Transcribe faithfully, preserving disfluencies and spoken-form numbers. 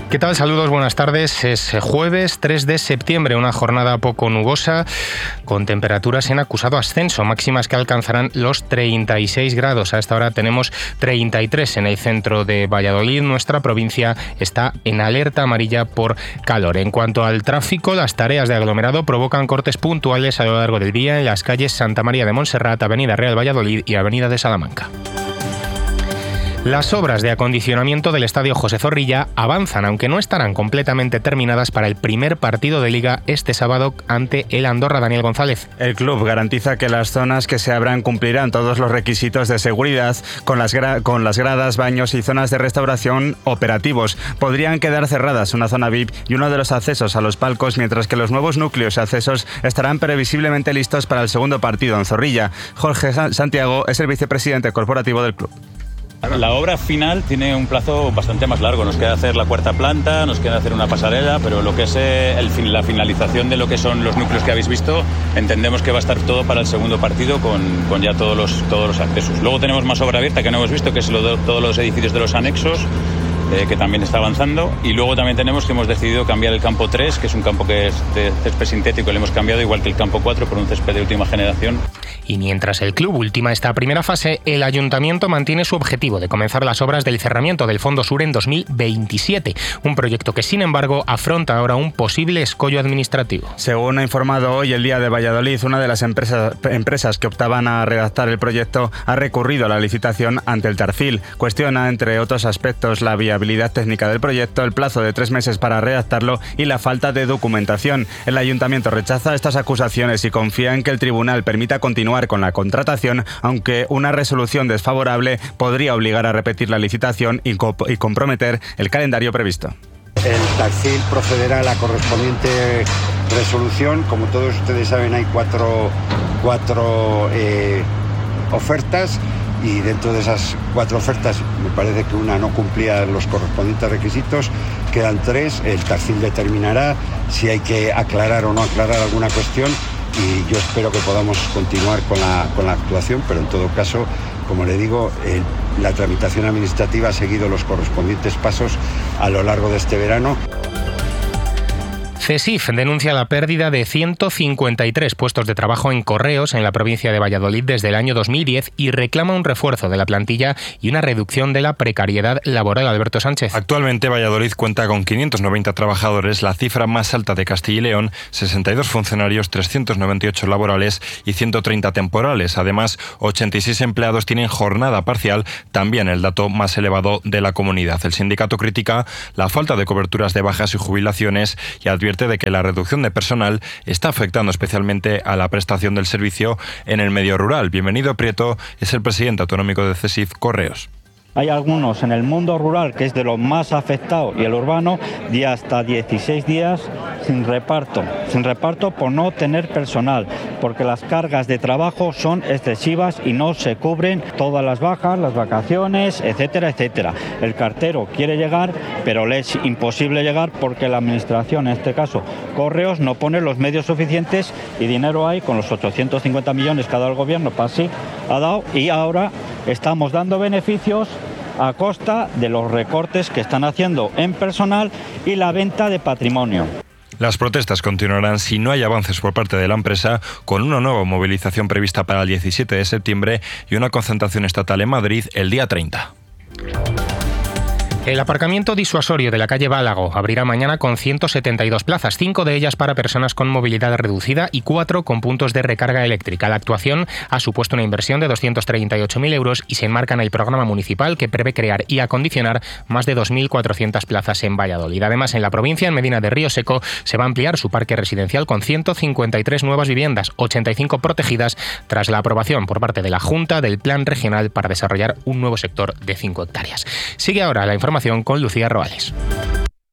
¿Qué tal? Saludos, buenas tardes. Es jueves tres de septiembre, una jornada poco nubosa, con temperaturas en acusado ascenso, máximas que alcanzarán los treinta y seis grados. A esta hora tenemos treinta y tres en el centro de Valladolid. Nuestra provincia está en alerta amarilla por calor. En cuanto al tráfico, las tareas de aglomerado provocan cortes puntuales a lo largo del día en las calles Santa María de Montserrat, Avenida Real Valladolid y Avenida de Salamanca. Las obras de acondicionamiento del Estadio José Zorrilla avanzan, aunque no estarán completamente terminadas para el primer partido de Liga este sábado ante el Andorra. Daniel González. El club garantiza que las zonas que se abran cumplirán todos los requisitos de seguridad, con las, gra- con las gradas, baños y zonas de restauración operativos. Podrían quedar cerradas una zona V I P y uno de los accesos a los palcos, mientras que los nuevos núcleos y accesos estarán previsiblemente listos para el segundo partido en Zorrilla. Jorge Santiago es el vicepresidente corporativo del club. La obra final tiene un plazo bastante más largo. Nos queda hacer la cuarta planta, nos queda hacer una pasarela, pero lo que es el, la finalización de lo que son los núcleos que habéis visto, entendemos que va a estar todo para el segundo partido con, con ya todos los, todos los accesos. Luego tenemos más obra abierta que no hemos visto, que es lo de, todos los edificios de los anexos, eh, que también está avanzando. Y luego también tenemos que hemos decidido cambiar el campo tres, que es un campo que es de césped sintético, le hemos cambiado igual que el campo cuatro por un césped de última generación. Y mientras el club ultima esta primera fase, el ayuntamiento mantiene su objetivo de comenzar las obras del cerramiento del Fondo Sur en dos mil veintisiete, un proyecto que, sin embargo, afronta ahora un posible escollo administrativo. Según ha informado hoy el Día de Valladolid, una de las empresas, empresas que optaban a redactar el proyecto ha recurrido a la licitación ante el Tarfil. Cuestiona, entre otros aspectos, la viabilidad técnica del proyecto, el plazo de tres meses para redactarlo y la falta de documentación. El ayuntamiento rechaza estas acusaciones y confía en que el tribunal permita continuar con la contratación, aunque una resolución desfavorable podría obligar a repetir la licitación y, co- y comprometer el calendario previsto. El Tarfil procederá a la correspondiente resolución. Como todos ustedes saben, hay cuatro, cuatro eh, ofertas y dentro de esas cuatro ofertas me parece que una no cumplía los correspondientes requisitos. Quedan tres. El Tarfil determinará si hay que aclarar o no aclarar alguna cuestión. Y yo espero que podamos continuar con la, con la actuación, pero en todo caso, como le digo, eh, la tramitación administrativa ha seguido los correspondientes pasos a lo largo de este verano. CESIF denuncia la pérdida de ciento cincuenta y tres puestos de trabajo en correos en la provincia de Valladolid desde el año dos mil diez y reclama un refuerzo de la plantilla y una reducción de la precariedad laboral. Alberto Sánchez. Actualmente Valladolid cuenta con quinientos noventa trabajadores, la cifra más alta de Castilla y León, sesenta y dos funcionarios, trescientos noventa y ocho laborales y ciento treinta temporales. Además, ochenta y seis empleados tienen jornada parcial, también el dato más elevado de la comunidad. El sindicato critica la falta de coberturas de bajas y jubilaciones y advierte de que la reducción de personal está afectando especialmente a la prestación del servicio en el medio rural. Bienvenido Prieto es el presidente autonómico de CESIF Correos. Hay algunos en el mundo rural, que es de lo más afectado, y el urbano, de hasta dieciséis días sin reparto. Sin reparto por no tener personal, porque las cargas de trabajo son excesivas y no se cubren todas las bajas, las vacaciones, etcétera, etcétera. El cartero quiere llegar, pero le es imposible llegar porque la administración, en este caso Correos, no pone los medios suficientes y dinero hay con los ochocientos cincuenta millones que ha dado el gobierno, para sí ha dado, y ahora estamos dando beneficios a costa de los recortes que están haciendo en personal y la venta de patrimonio. Las protestas continuarán si no hay avances por parte de la empresa, con una nueva movilización prevista para el diecisiete de septiembre y una concentración estatal en Madrid el día treinta. El aparcamiento disuasorio de la calle Bálago abrirá mañana con ciento setenta y dos plazas, cinco de ellas para personas con movilidad reducida y cuatro con puntos de recarga eléctrica. La actuación ha supuesto una inversión de doscientos treinta y ocho mil euros y se enmarca en el programa municipal que prevé crear y acondicionar más de dos mil cuatrocientas plazas en Valladolid. Además, en la provincia, en Medina de Río Seco, se va a ampliar su parque residencial con ciento cincuenta y tres nuevas viviendas, ochenta y cinco protegidas, tras la aprobación por parte de la Junta del Plan Regional para desarrollar un nuevo sector de cinco hectáreas. Sigue ahora la información con Lucía Roales.